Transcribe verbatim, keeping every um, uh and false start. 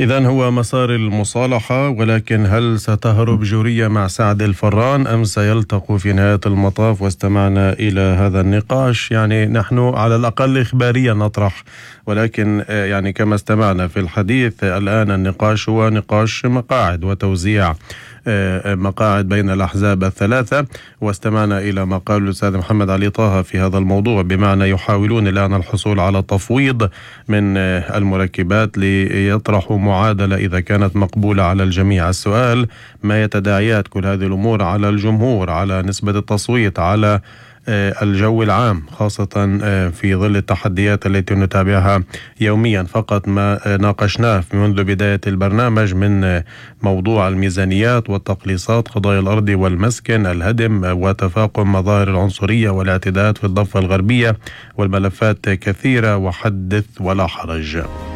إذن هو مسار المصالحة، ولكن هل ستهرب جورية مع سعد الفران أم سيلتقوا في نهاية المطاف؟ واستمعنا إلى هذا النقاش، يعني نحن على الأقل إخباريا نطرح، ولكن يعني كما استمعنا في الحديث الآن النقاش هو نقاش مقاعد وتوزيع مقاعد بين الأحزاب الثلاثة. واستمعنا إلى ما قال الأستاذ محمد علي طه في هذا الموضوع، بمعنى يحاولون الآن الحصول على تفويض من المركبات ليطرحوا معادلة إذا كانت مقبولة على الجميع. السؤال ما يتداعيات كل هذه الأمور على الجمهور، على نسبة التصويت، على الجو العام، خاصة في ظل التحديات التي نتابعها يوميا. فقط ما ناقشناه منذ بداية البرنامج من موضوع الميزانيات والتقليصات، قضايا الأرض والمسكن، الهدم وتفاقم مظاهر العنصرية والاعتداءات في الضفة الغربية، والملفات كثيرة وحدث ولا حرج.